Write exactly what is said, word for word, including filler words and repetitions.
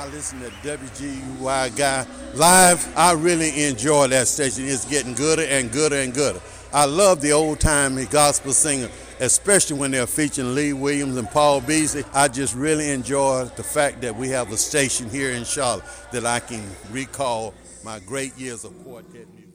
listen to W G U Y Guy live. I really enjoy that station. It's getting gooder and gooder and gooder. I love the old-time gospel singer, especially when they're featuring Lee Williams and Paul Beasley. I just really enjoy the fact that we have a station here in Charlotte that I can recall my great years of quartet music.